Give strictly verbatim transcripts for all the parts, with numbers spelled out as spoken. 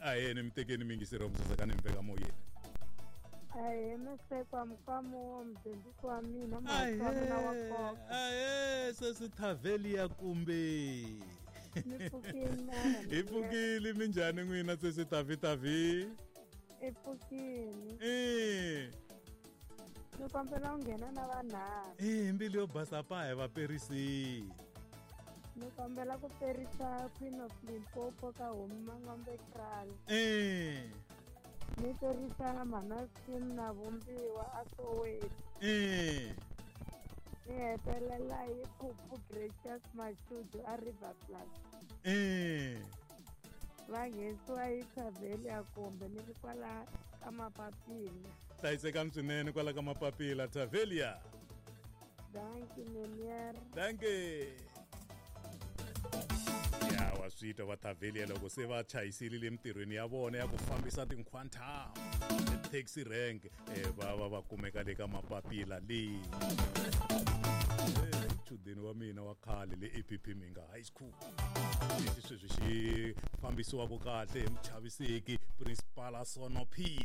ayeni mtekeni mingisiro umsoseka nimveka moyeni. Aye mesekwa mkamo mzendi kwa mina mwana wako. Aye sesithavelia kumbe. Nipukini. Ipukile minjani ngwina sesithavitavi? Ipukini. Eh. Nikompela ungena na vana. Eh mbili yo basa pa eva perisi. Nikompela kuperisa Queen of Limpopo ka homa ngombe krali. Eh. Niperisa manaskin na vumbiwa asoweti. Eh. Nihetelela hi Phuphu Gracious Mashudu a River Plus. Eh. Vangesiwa hi Thavelia kumbe ni kwala ka mapapila. Hlayiseka swinene kwala ka mapapila Thavelia. Danki Nenier. Danke. Ya waswita wa Thavelia loko se va chayisile le mitirhweni ya vona ya ku fambisa tinquantum taxi rank eh va va va kumeka le ka mapapila leyi eh chudeni wa mina wa khale le A P P Minga High School leswi sweswi xi fambisiwaka kahle hi muchaviseki Principal Sono P.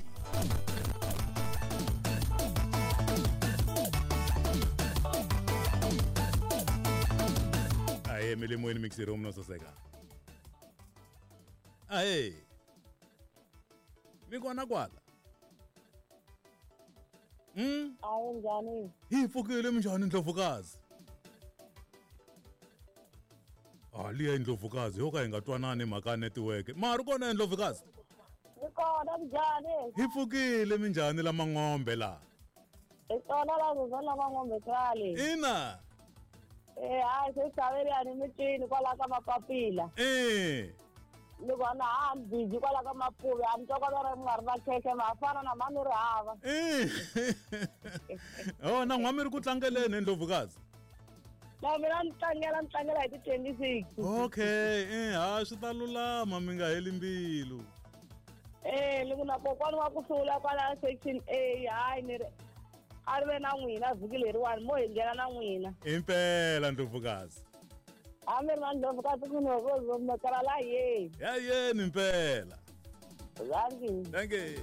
Aye milimoyeni mixiro umnososeka. Aye. Mikona kwala. Hmm? Awu njani? Hifukile minjani Ndlovukazi? Ah liya Ndlovukazi yoka ingatwanani maka network. Mari kona Ndlovukazi? Nikona njani? Hifukile minjani la mangombe la? Ikona la zona mangombe krali. Ina. Eh hayi sesavela ni mitini kwala ka mapapila. Eh. Nikona hambi kwala ka mapuve amtokola ngari va kheke mafana na mami rava. Eh. Oh na ngwami ri ku tlangeleni Ndlovukazi? Na mina ni tlangela ni tlangela hi ti twenty-six. Okay, eh ha swi ta lulama mi nga heli mbilu. Eh ni kuna kokwani wa ku sula kwala section A hayi ni arive na n'wina vhiki leriwani mo hi nghena na n'wina. Impela Ndlovukazi. Ami ri na Ndlovukazi ku novozo mekara la ye. Ya yeni impela. Zangi. Danke.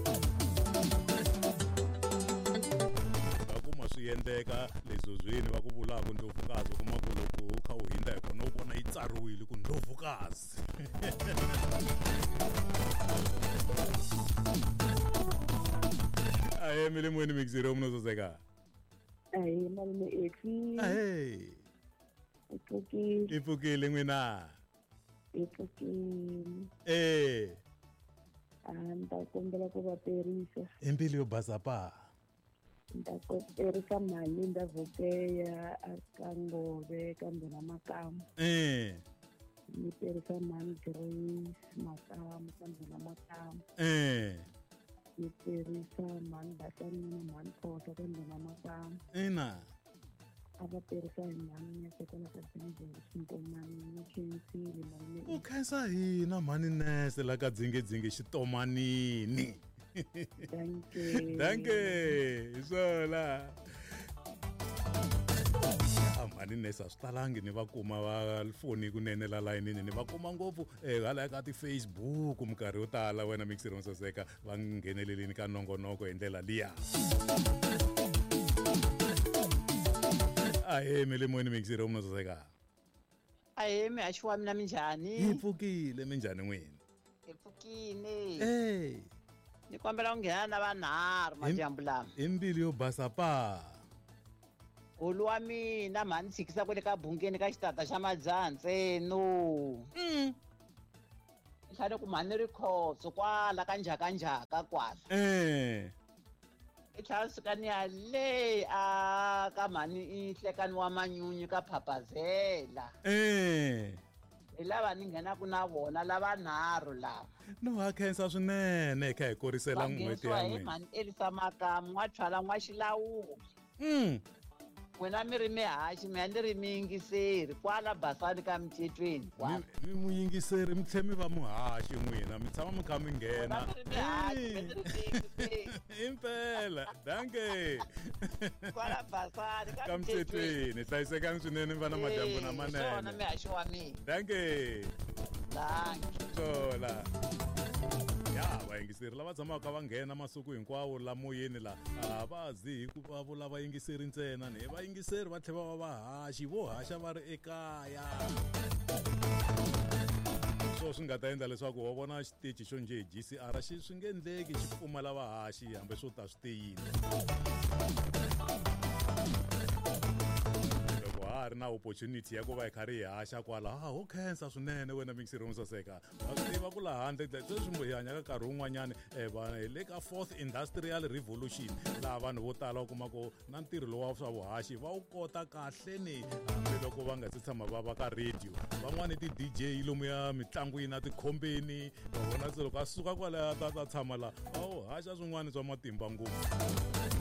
Bakuma swi endleka lesozwini va ku vulaka Ndlovukazi kuma ku loko u kha u hinda hi kona u vona yi tsariwile ku Ndlovukazi. Aye milimweni mixiro umnososeka. Aye malime ethi. Aye. Ipukile. Ipukile ngwina. Ipukile. Eh. Anda kombela ku va perisa. Impilo yo basa pa. Nda ko perisa mali nda vokeya aka ngove kambe na makamu. Eh. Ni perisa mali Grace makamu kambe na makamu. Eh. Ni perisa mali batani na mali kota kambe na makamu. Ina. Aba perisa mali ya sekola ka Dzinge Xitomani ni Chensile mali. U khensa hina mani nese la ka Dzinge Dzinge Xitomanini. Danke. Danke. Sola. Mani nese asitalangi ni va kuma va foni kunene la line ni va kuma ngopfu eh hala ka ti Facebook umkarhi wo tala wena mixiro msoseka va nghenelelini ka nongonoko hi ndlela liya. Aye milimweni mixiro umnososeka. Aye mi achiwa mina minjani? Ipfukile minjani n'wina? Ipfukile. Eh. Ni kombela unghena na vanharhu madyambu lama. Imbili yo basa pa. Hulu wa mina mhani tshikisa kwele ka bungeni ka xitata xa madzaha ntseno. Mm. Hlale ku mhani ri khotso kwala ka njhakanjhaka kwala. Eh. I tlhela suka ni ya le a ka mhani i hlekani wa manyunyu ka Phapazela. Eh. Hi lava ni nghenaka na vona lava nharhu lava. No ha khensa swinene hi kha hi korisela n'hweti ya n'wina. n'wina. Mhani Elisa Makamu n'wachwala n'waxilawuli. Mm. Wena mi ri mihaxi mina ni ri miyingiseri kwala basani ka micetweni kwala. Mi muyingiseri mi tlhe mi va muhaxi n'wina mi tshama mi kha mi nghena. Impela danke. Kwala basani ka micetweni hlayisekani swinene mi va na madyambu na manene. Swona mihaxi wa mina. Danke. Danke. Sola. vayingiseri lava tshamaka va nghena masiku hinkwawo la moyeni la a va zi hi ku va vula vayingiseri ntsena ni vayingiseri va tlhela va va vahaxi vo haxa va ri ekaya so swi nga ta endla leswaku wa vona xitichi xo njhe hi G C R xi swi nge endleki xi pfumala vahaxi hambi swo ta swi teyini loko ha ri na opportunity ya ku va hi karhi hi haxa kwala ha ho khensa swinene wena Mixer Mosaseka va swi tiva ku la handle sweswi hi hanya ka nkarhi wun'wanyana hi le ka fourth industrial revolution laha vanhu vo tala va kumaka na ntirho lowu wa swa vuhaxi va wu kota kahle ni hambi loko va nga se tshama va va ka radio van'wani ti-D J lomuya mitlangwini na tikhombeni va vona se loko a suka kwalaya ta ta tshama la va wu haxa swin'wana swa matimba ngopfu